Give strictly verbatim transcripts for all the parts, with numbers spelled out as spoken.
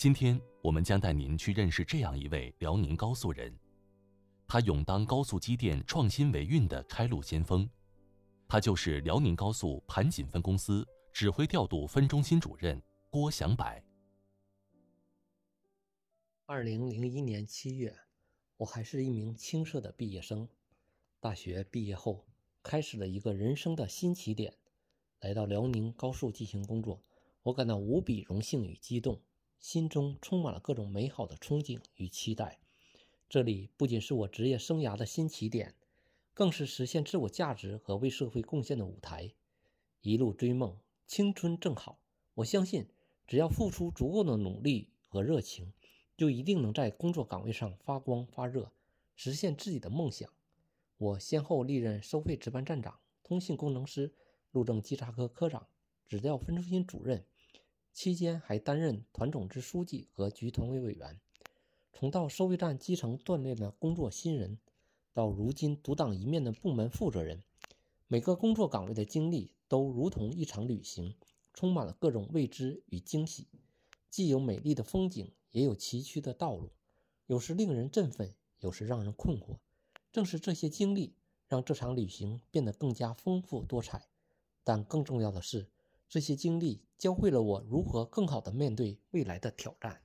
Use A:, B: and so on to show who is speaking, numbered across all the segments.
A: 今天我们将带您去认识这样一位辽宁高速人，他勇当高速机电创新维运的开路先锋，他就是辽宁高速盘锦分公司指挥调度分中心主任郭祥柏。
B: 二零零一年七月，我还是一名青涩的毕业生。大学毕业后，开始了一个人生的新起点。来到辽宁高速进行工作，我感到无比荣幸与激动，心中充满了各种美好的憧憬与期待。这里不仅是我职业生涯的新起点，更是实现自我价值和为社会贡献的舞台。一路追梦，青春正好。我相信，只要付出足够的努力和热情，就一定能在工作岗位上发光发热，实现自己的梦想。我先后历任收费值班站长、通信工程师、路政稽查科科长、指调分中心主任，期间还担任团总支书记和局团委委员。从到收费站基层锻炼的工作新人，到如今独当一面的部门负责人，每个工作岗位的经历都如同一场旅行，充满了各种未知与惊喜。既有美丽的风景，也有崎岖的道路，有时令人振奋，有时让人困惑。正是这些经历，让这场旅行变得更加丰富多彩。但更重要的是，这些经历教会了我如何更好地面对未来的挑战。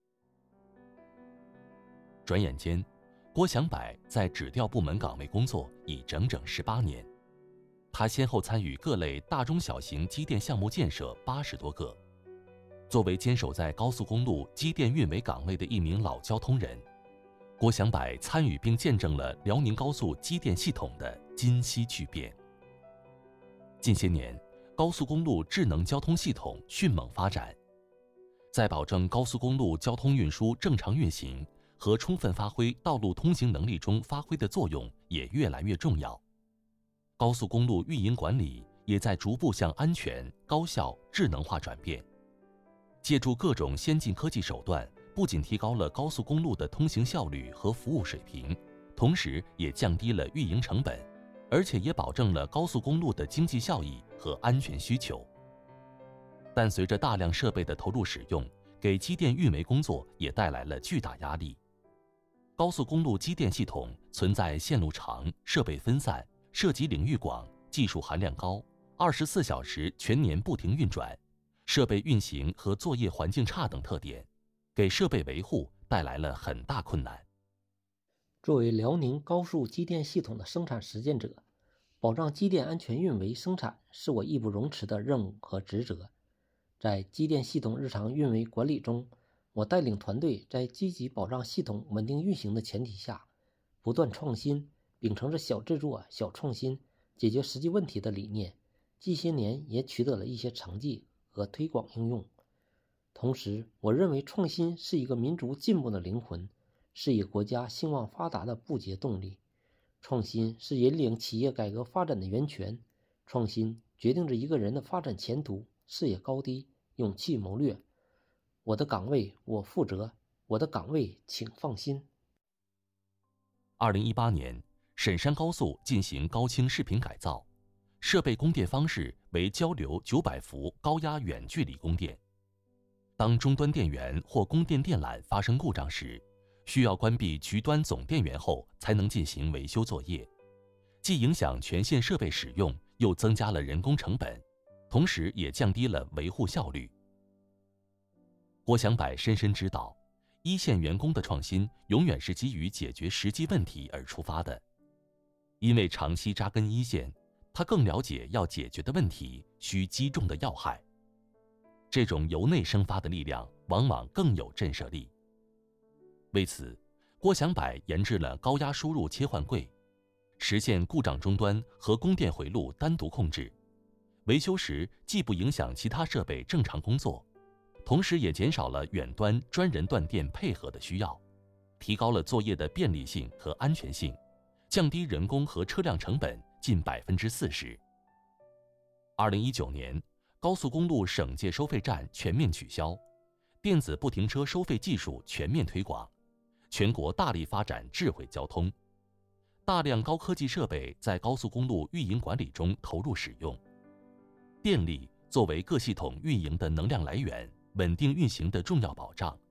A: 转眼间，郭祥柏在指调部门岗位工作已整整十八年。他先后参与各类大中小型机电项目建设八十多个。作为坚守在高速公路机电运维岗位的一名老交通人，郭祥柏参与并见证了辽宁高速机电系统的今昔巨变。近些年，高速公路智能交通系统迅猛发展，在保证高速公路交通运输正常运行和充分发挥道路通行能力中发挥的作用也越来越重要。高速公路运营管理也在逐步向安全、高效、智能化转变。借助各种先进科技手段，不仅提高了高速公路的通行效率和服务水平，同时也降低了运营成本，而且也保证了高速公路的经济效益和安全需求。但随着大量设备的投入使用，给机电运维工作也带来了巨大压力。高速公路机电系统存在线路长、设备分散、涉及领域广、技术含量高、二十四小时全年不停运转、设备运行和作业环境差等特点，给设备维护带来了很大困难。
B: 作为辽宁高速机电系统的生产实践者，保障机电安全运维生产是我义不容辞的任务和职责。在机电系统日常运维管理中，我带领团队在积极保障系统稳定运行的前提下，不断创新，秉承着小制作、小创新、解决实际问题的理念，近些年也取得了一些成绩和推广应用。同时，我认为创新是一个民族进步的灵魂，是一个国家兴旺发达的不竭动力。创新是引领企业改革发展的源泉，创新决定着一个人的发展前途、视野高低、勇气谋略。我的岗位我负责，我的岗位请放心。
A: 二零一八年，沈山高速进行高清视频改造，设备供电方式为交流九百伏高压远距离供电。当终端电源或供电电缆发生故障时，需要关闭局端总电源后才能进行维修作业，既影响全线设备使用，又增加了人工成本，同时也降低了维护效率。郭祥柏深深知道，一线员工的创新永远是基于解决实际问题而出发的。因为长期扎根一线，他更了解要解决的问题需击中的要害。这种由内生发的力量往往更有震慑力。为此，郭祥柏研制了高压输入切换柜，实现故障终端和供电回路单独控制，维修时既不影响其他设备正常工作，同时也减少了远端专人断电配合的需要，提高了作业的便利性和安全性，降低人工和车辆成本近百分之四十。二零一九年，高速公路省界收费站全面取消，电子不停车收费技术全面推广，全国大力发展智慧交通，大量高科技设备在高速公路运营管理中投入使用。电力作为各系统运营的能量来源，稳定运行的重要保障，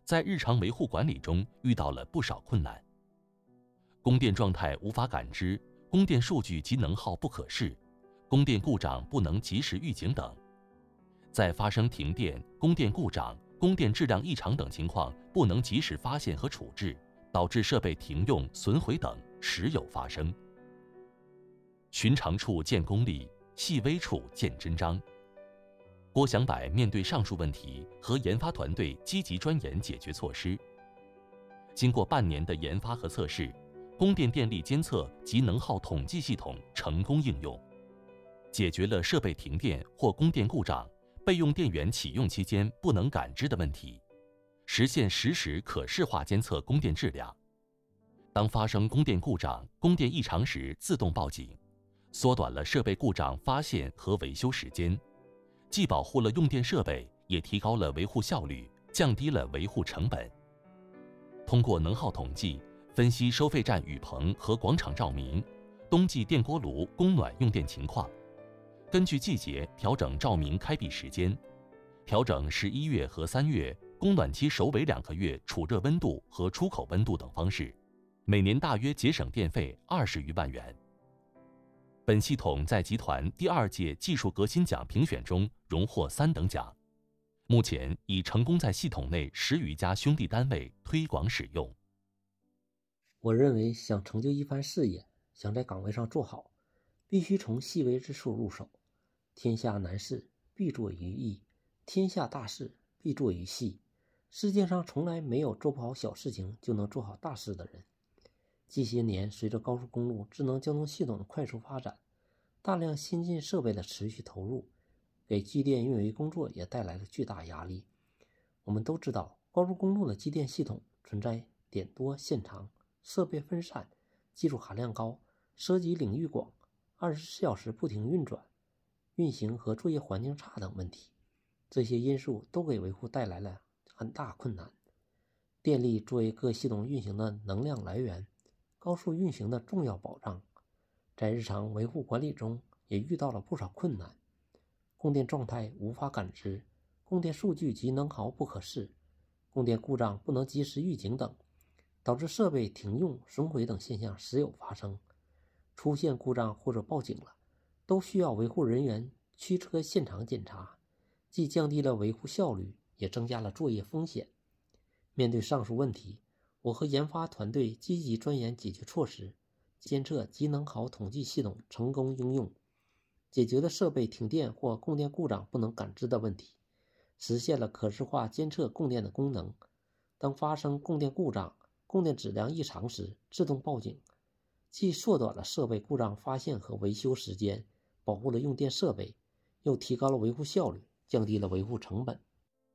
A: 在日常维护管理中遇到了不少困难。供电状态无法感知，供电数据及能耗不可视，供电故障不能及时预警等。在发生停电、供电故障、供电质量异常等情况不能及时发现和处置，导致设备停用、损毁等时有发生。寻常处见功力，细微处见真章。郭祥柏面对上述问题，和研发团队积极钻研解决措施。经过半年的研发和测试，供电电力监测及能耗统计系统成功应用，解决了设备停电或供电故障、备用电源启用期间不能感知的问题，实现实时可视化监测供电质量。当发生供电故障、供电异常时自动报警，缩短了设备故障发现和维修时间，既保护了用电设备，也提高了维护效率，降低了维护成本。通过能耗统计，分析收费站雨棚和广场照明、冬季电锅炉供暖用电情况，根据季节调整照明开闭时间，调整十一月和三月供暖期首尾两个月储热温度和出口温度等方式，每年大约节省电费二十余万元。本系统在集团第二届技术革新奖评选中荣获三等奖，目前已成功在系统内十余家兄弟单位推广使用。
B: 我认为，想成就一番事业，想在岗位上做好，必须从细微之处入手。天下难事必作于易，天下大事必作于细。世界上从来没有做不好小事情就能做好大事的人。近些年，随着高速公路、智能交通系统的快速发展，大量先进设备的持续投入，给机电运维工作也带来了巨大压力。我们都知道，高速公路的机电系统存在点多线长、设备分散、技术含量高、涉及领域广、二十四小时不停运转、运行和作业环境差等问题，这些因素都给维护带来了很大困难。电力作为各系统运行的能量来源，高速运行的重要保障，在日常维护管理中也遇到了不少困难。供电状态无法感知，供电数据及能耗不可视，供电故障不能及时预警等，导致设备停用、损毁等现象时有发生。出现故障或者报警了，都需要维护人员驱车现场检查，既降低了维护效率，也增加了作业风险。面对上述问题，我和研发团队积极钻研解决措施，监测及能耗统计系统成功应用，解决了设备停电或供电故障不能感知的问题，实现了可视化监测供电的功能。当发生供电故障、供电质量异常时，自动报警，既缩短了设备故障发现和维修时间，保护了用电设备，又提高了维护效率，降低了维护成本。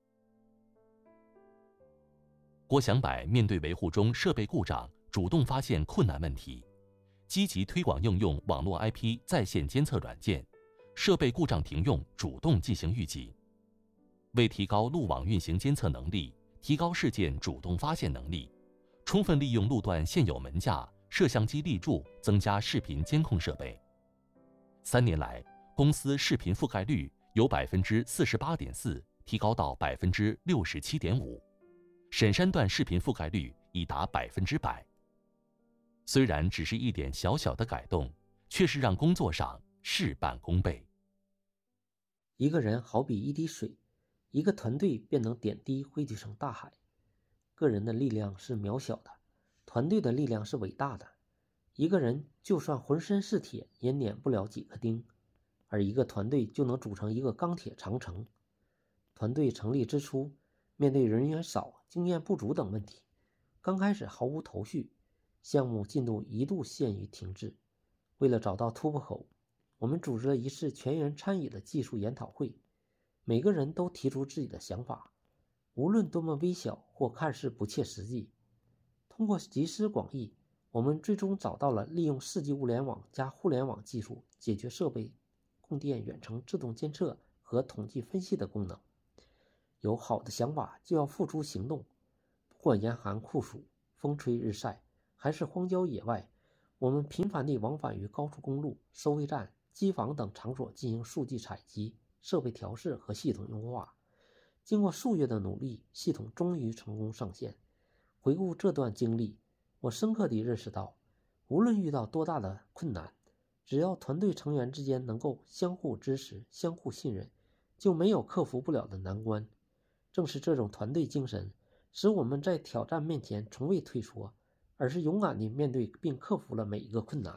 A: 郭祥柏面对维护中设备故障，主动发现困难问题，积极推广应用网络 I P 在线监测软件，设备故障停用主动进行预警。为提高路网运行监测能力，提高事件主动发现能力，充分利用路段现有门架、摄像机立柱，增加视频监控设备。三年来，公司视频覆盖率由百分之四十八点四提高到百分之六十七点五，沈山段视频覆盖率已达百分之百。虽然只是一点小小的改动，却是让工作上事半功倍。
B: 一个人好比一滴水，一个团队便能点滴汇聚成大海。个人的力量是渺小的，团队的力量是伟大的。一个人就算浑身是铁，也碾不了几个钉，而一个团队就能组成一个钢铁长城。团队成立之初，面对人员少、经验不足等问题，刚开始毫无头绪，项目进度一度陷于停滞。为了找到突破口，我们组织了一次全员参与的技术研讨会，每个人都提出自己的想法，无论多么微小或看似不切实际。通过集思广益，我们最终找到了利用四 G 物联网加互联网技术解决设备供电远程自动监测和统计分析的功能。有好的想法就要付诸行动，不管严寒酷暑、风吹日晒，还是荒郊野外，我们频繁地往返于高速公路、收费站、机房等场所进行数据采集、设备调试和系统优化， 经过数月的努力，系统终于成功上线。回顾这段经历，我深刻地认识到，无论遇到多大的困难，只要团队成员之间能够相互支持、相互信任，就没有克服不了的难关。正是这种团队精神，使我们在挑战面前从未退缩，而是勇敢地面对并克服了每一个困难。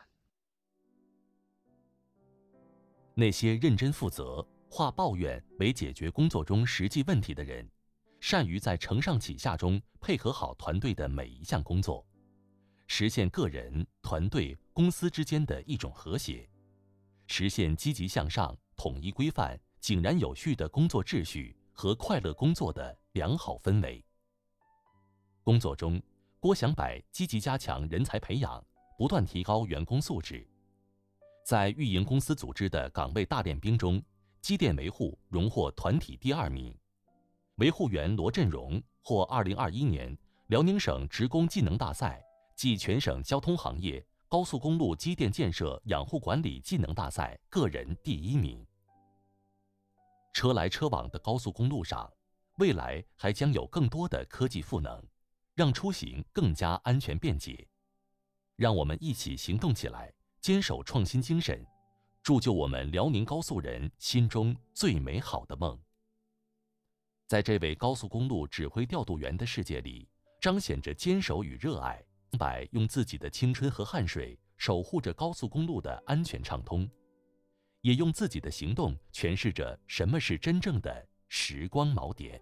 A: 那些认真负责、化抱怨为解决工作中实际问题的人，善于在承上启下中配合好团队的每一项工作，实现个人、团队、公司之间的一种和谐，实现积极向上、统一规范、井然有序的工作秩序和快乐工作的良好氛围。工作中，郭祥柏积极加强人才培养，不断提高员工素质。在运营公司组织的岗位大练兵中，机电维护荣获团体第二名，维护员罗振荣获二零二一年辽宁省职工技能大赛暨全省交通行业高速公路机电建设养护管理技能大赛个人第一名。车来车往的高速公路上，未来还将有更多的科技赋能，让出行更加安全便捷。让我们一起行动起来，坚守创新精神，铸就我们辽宁高速人心中最美好的梦。在这位高速公路指挥调度员的世界里，彰显着坚守与热爱，柏用自己的青春和汗水守护着高速公路的安全畅通，也用自己的行动诠释着什么是真正的时光锚点。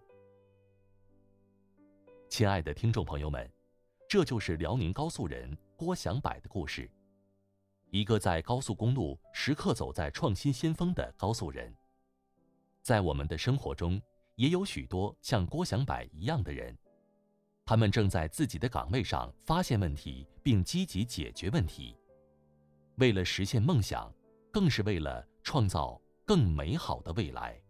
A: 亲爱的听众朋友们，这就是辽宁高速人郭祥柏的故事，一个在高速公路时刻走在创新先锋的高速人。在我们的生活中，也有许多像郭祥柏一样的人，他们正在自己的岗位上发现问题并积极解决问题，为了实现梦想，更是为了创造更美好的未来。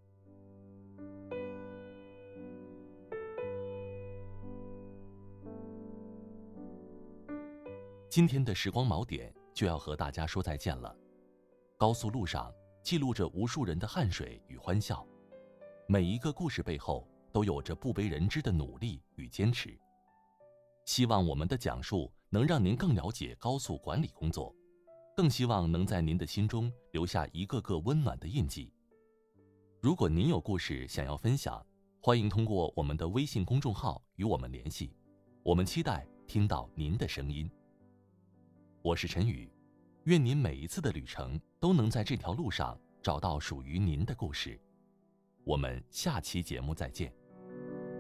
A: 今天的时光锚点就要和大家说再见了。高速路上记录着无数人的汗水与欢笑，每一个故事背后都有着不为人知的努力与坚持。希望我们的讲述能让您更了解高速管理工作，更希望能在您的心中留下一个个温暖的印记。如果您有故事想要分享，欢迎通过我们的微信公众号与我们联系，我们期待听到您的声音。我是陈宇，愿您每一次的旅程都能在这条路上找到属于您的故事。我们下期节目再见。